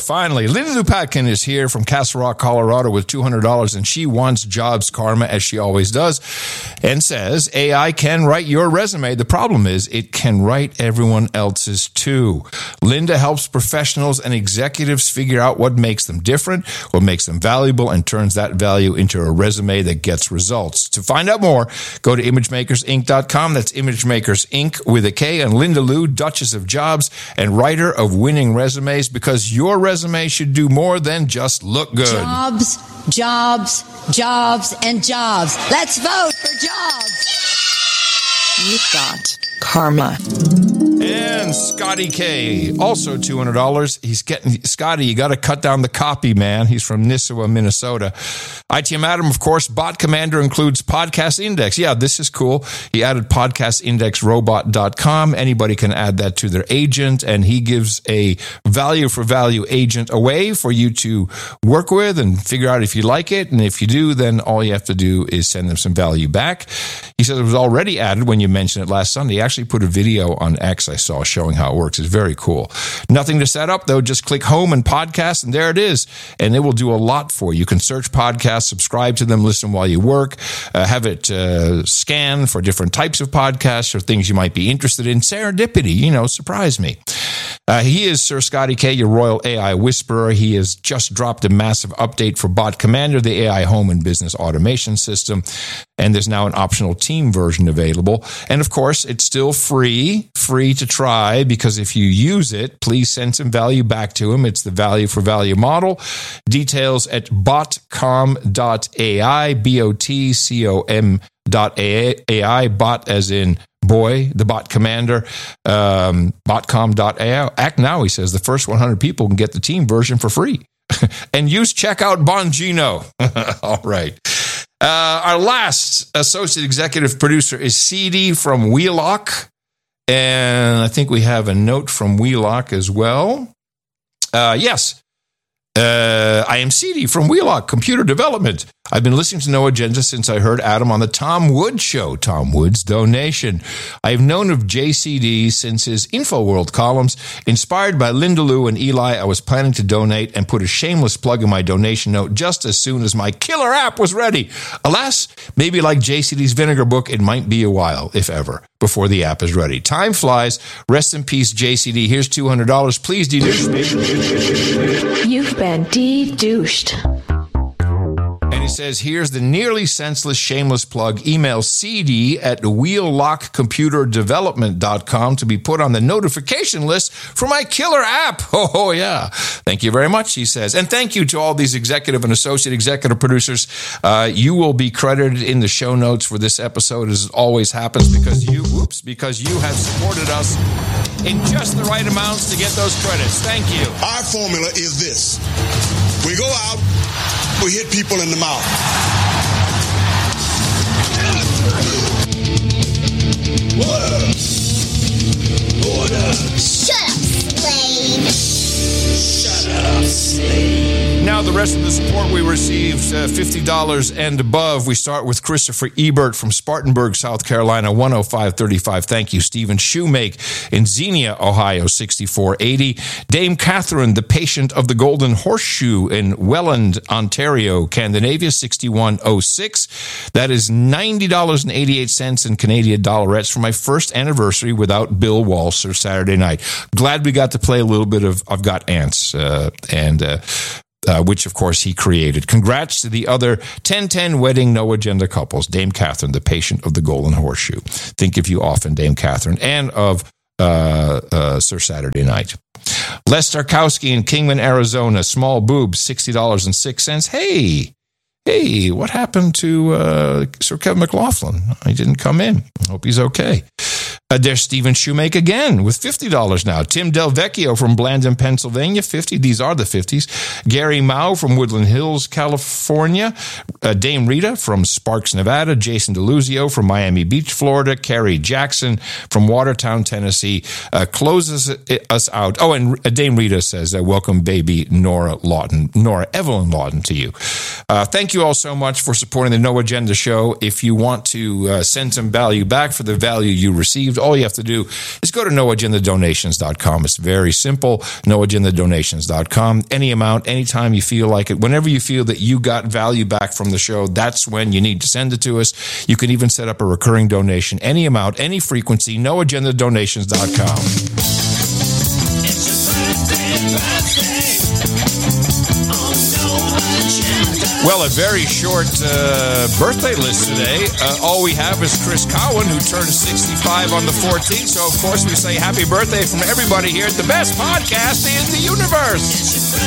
finally, Linda Lupatkin is here from Castle Rock, Colorado with $200, and she wants Jobs Karma, as she always does, and says, AI can write your resume. The problem is it can write everyone else's too. Linda helps professionals and executives figure out what makes them different, what makes them valuable, and turns that value into a resume that gets results. To find out more, go to imagemakersinc.com. That's Imagemakers Inc. with a K, and Linda Liu, Duchess of Jobs and writer of Winning Resumes, because your resume should do more than just look good. Jobs, jobs, jobs, and jobs. Let's vote for jobs. You've got karma. And Scotty K, also $200. He's getting, Scotty, you got to cut down the copy, man. He's from Nisswa, Minnesota. ITM Adam, of course, Bot Commander includes Podcast Index. Yeah, this is cool. He added podcastindexrobot.com. Anybody can add that to their agent, and he gives a value for value agent away for you to work with and figure out if you like it. And if you do, then all you have to do is send them some value back. He says it was already added when you mentioned it last Sunday. He actually put a video on X I saw showing how it works. It's very cool. Nothing to set up, though. Just click home and podcast, and there it is. And it will do a lot for you. You can search podcasts, subscribe to them, listen while you work, have it scan for different types of podcasts or things you might be interested in. Serendipity, surprise me. He is Sir Scotty K, your Royal AI Whisperer. He has just dropped a massive update for Bot Commander, the AI home and business automation system. And there's now an optional team version available. And of course, it's still free to try, because if you use it, please send some value back to him. It's the value for value model. Details at botcom.ai, botcom.ai, bot as in boy, the Bot Commander, botcom.ai. Act now, he says. The first 100 people can get the team version for free. And use checkout Bongino. All right. Our last associate executive producer is CD from Wheelock. And I think we have a note from Wheelock as well. Yes. I am CD from Wheelock Computer Development. I've been listening to No Agenda since I heard Adam on the Tom Woods show. Tom Woods donation. I've known of JCD since his InfoWorld columns. Inspired by Linda Liu and Eli, I was planning to donate and put a shameless plug in my donation note just as soon as my killer app was ready. Alas, maybe like JCD's Vinegar book, it might be a while, if ever, before the app is ready. Time flies. Rest in peace, JCD. Here's $200. Please de-douche me. You've been de-douched. And he says, here's the nearly senseless, shameless plug. Email CD at wheellockcomputerdevelopment.com to be put on the notification list for my killer app. Oh, yeah. Thank you very much, he says. And thank you to all these executive and associate executive producers. You will be credited in the show notes for this episode, as it always happens, because you have supported us in just the right amounts to get those credits. Thank you. Our formula is this. We go out, we hit people in the mouth. Order! Order! Shut up, slave! Shut up, slave! Now, the rest of the support we received, $50 and above. We start with Christopher Ebert from Spartanburg, South Carolina, 105.35. Thank you. Stephen Shoemake in Xenia, Ohio, 64.80. Dame Catherine, the patient of the Golden Horseshoe in Welland, Ontario, Scandinavia, 61.06. That is $90.88 in Canadian dollarettes for my first anniversary without Bill Walser Saturday night. Glad we got to play a little bit of I've Got Ants, which, of course, he created. Congrats to the other 1010 wedding no agenda couples. Dame Catherine, the patient of the Golden Horseshoe. Think of you often, Dame Catherine, and of Sir Saturday Night. Les Tarkowski in Kingman, Arizona. Small boobs, $60.06. Hey, what happened to Sir Kevin McLaughlin? He didn't come in. I hope he's okay. There's Stephen Shoemake again with $50 now. Tim Del Vecchio from Blandon, Pennsylvania, 50. These are the 50s. Gary Mao from Woodland Hills, California. Dame Rita from Sparks, Nevada. Jason DeLuzio from Miami Beach, Florida. Carrie Jackson from Watertown, Tennessee. Closes us out. Oh, and Dame Rita says, welcome baby Nora Evelyn Lawton to you. Thank you all so much for supporting the No Agenda show. If you want to send some value back for the value you received received, all you have to do is go to noagendadonations.com. It's very simple, noagendadonations.com. Any amount, anytime you feel like it, whenever you feel that you got value back from the show, that's when you need to send it to us. You can even set up a recurring donation, any amount, any frequency, noagendadonations.com. Well, a very short birthday list today. All we have is Chris Cowan, who turned 65 on the 14th. So, of course, we say happy birthday from everybody here at the best podcast in the universe.